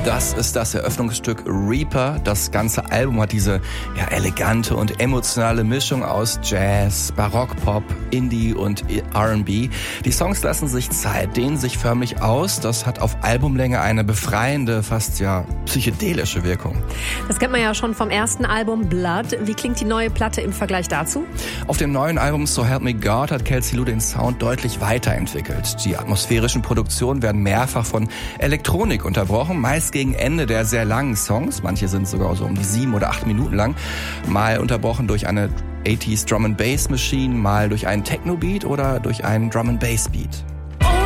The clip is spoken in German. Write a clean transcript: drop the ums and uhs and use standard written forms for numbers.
Das ist das Eröffnungsstück Reaper. Das ganze Album hat diese elegante und emotionale Mischung aus Jazz, Barockpop, Indie und R&B. Die Songs lassen sich Zeit, dehnen sich förmlich aus. Das hat auf Albumlänge eine befreiende, fast psychedelische Wirkung. Das kennt man ja schon vom ersten Album Blood. Wie klingt die neue Platte im Vergleich dazu? Auf dem neuen Album So Help Me God hat Kelsey Lu den Sound deutlich weiterentwickelt. Die atmosphärischen Produktionen werden mehrfach von Elektronik unterbrochen, meist gegen Ende der sehr langen Songs. Manche sind sogar so um die 7 oder 8 Minuten lang. Mal unterbrochen durch eine 80s Drum and Bass Machine, mal durch einen Techno-Beat oder durch einen Drum and Bass Beat.